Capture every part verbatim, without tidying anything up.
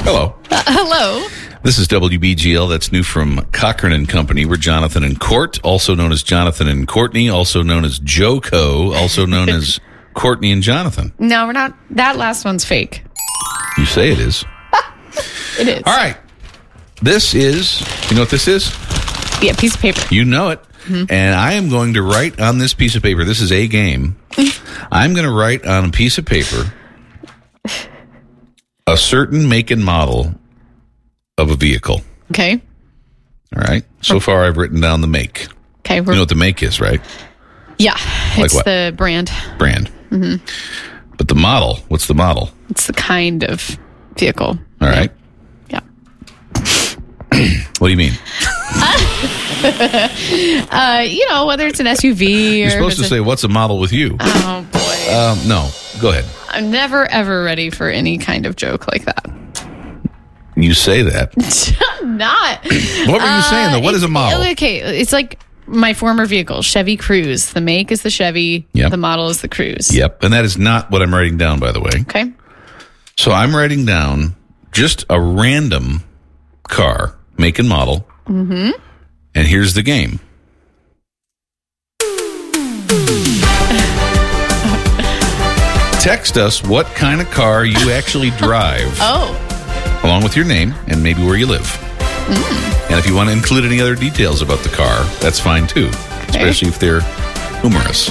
Hello. Uh, hello. This is W B G L. That's new from Cochran and Company. We're Jonathan and Court, also known as Jonathan and Courtney, also known as Joco, also known as Courtney and Jonathan. No, we're not. That last one's fake. You say it is. It is. All right. This is, you know what this is? Yeah, piece of paper. You know it. Mm-hmm. And I am going to write on this piece of paper. This is a game. I'm going to write on a piece of paper a certain make and model of a vehicle. Okay. All right. So far, I've written down the make. Okay. You know what the make is, right? Yeah. Like it's what? the brand. Brand. Mm-hmm. But the model, what's the model? It's the kind of vehicle. All right. Yeah. What do you mean? uh, you know, whether it's an S U V or... You're supposed to a, say, what's a model with you? Oh, boy. Um, no. Go ahead. I'm never, ever ready for any kind of joke like that. You say that. I'm not. What were you saying, though? What is a model? Okay, it's like my former vehicle, Chevy Cruze. The make is the Chevy. Yep. The model is the Cruze. Yep. And that is not what I'm writing down, by the way. Okay. So I'm writing down just a random car, make and model. Mm-hmm. And here's the game. Text us what kind of car you actually drive. Oh. Along with your name and maybe where you live. Mm. And if you want to include any other details about the car, that's fine too. Okay. Especially if they're humorous.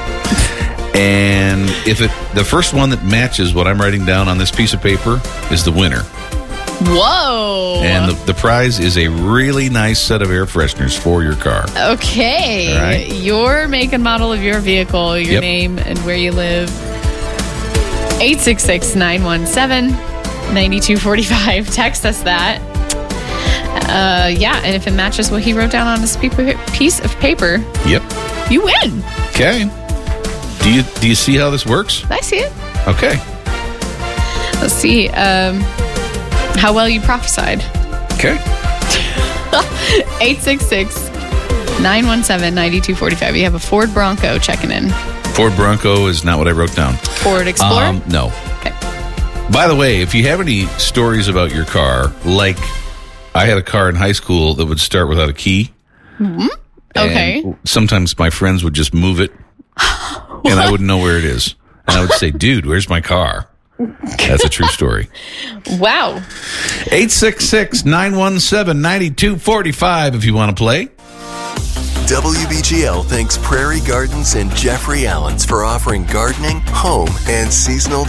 And if it the first one that matches what I'm writing down on this piece of paper is the winner. Whoa. And the, the prize is a really nice set of air fresheners for your car. Okay. All right. Your make and model of your vehicle, your yep. name, and where you live. eight six six, nine one seven, nine two four five. Text us that. Uh, yeah, and if it matches what he wrote down on this piece of paper, yep, you win. Okay. Do you do you see how this works? I see it. Okay. Let's see um, how well you prophesied. Okay. eight six six, nine one seven, nine two four five. You have a Ford Bronco checking in. Ford Bronco is not what I wrote down. Ford Explorer? Um, no. Okay. By the way, if you have any stories about your car, like I had a car in high school that would start without a key. Mm-hmm. Okay. And sometimes my friends would just move it, and I wouldn't know where it is. And I would say, dude, where's my car? That's a true story. Wow. eight six six, nine one seven, nine two four five if you want to play. W B G L thanks Prairie Gardens and Jeffrey Allens for offering gardening, home, and seasonal